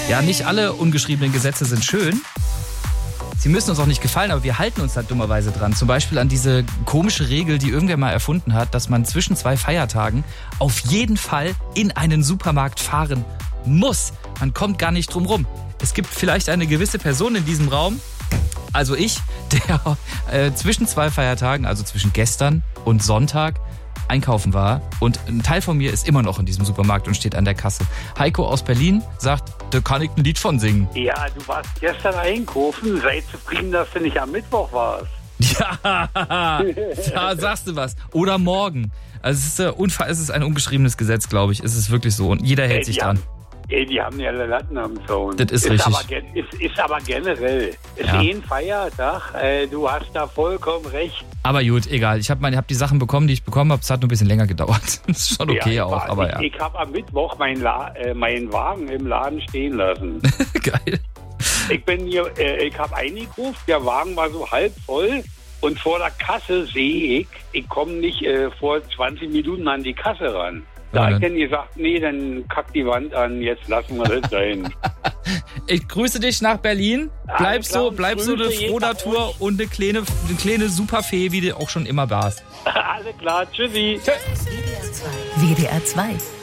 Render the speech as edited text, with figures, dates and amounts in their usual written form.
Ja, nicht alle ungeschriebenen Gesetze sind schön. Sie müssen uns auch nicht gefallen, aber wir halten uns halt dummerweise dran. Zum Beispiel an diese komische Regel, die irgendwer mal erfunden hat, dass man zwischen 2 Feiertagen auf jeden Fall in einen Supermarkt fahren muss. Man kommt gar nicht drum rum. Es gibt vielleicht eine gewisse Person in diesem Raum, also ich, der zwischen 2 Feiertagen, also zwischen gestern und Sonntag, einkaufen war. Und ein Teil von mir ist immer noch in diesem Supermarkt und steht an der Kasse. Heiko aus Berlin sagt, da kann ich ein Lied von singen. Ja, du warst gestern einkaufen. Sei zufrieden, dass du nicht am Mittwoch warst. Ja, da sagst du was. Oder morgen. Also es ist ein ungeschriebenes Gesetz, glaube ich. Es ist wirklich so. Und jeder hält sich dran. Die haben ja Latten am Zaun. Das ist richtig. Ist aber generell. Ist ein Feiertag. Du hast da vollkommen recht. Aber gut, egal. Ich hab die Sachen bekommen, die ich bekommen habe. Es hat nur ein bisschen länger gedauert. Das ist schon okay auch. Ich habe am Mittwoch meinen Wagen im Laden stehen lassen. Geil. Ich habe eingekauft. Der Wagen war so halb voll. Und vor der Kasse sehe ich komme nicht vor 20 Minuten an die Kasse ran. Da habe ich dann gesagt, nee, dann kackt die Wand an, jetzt lassen wir das sein. Ich grüße dich nach Berlin. Bleib so eine Frohnatur und eine kleine Superfee, wie du auch schon immer warst. Alles klar, tschüssi. WDR 2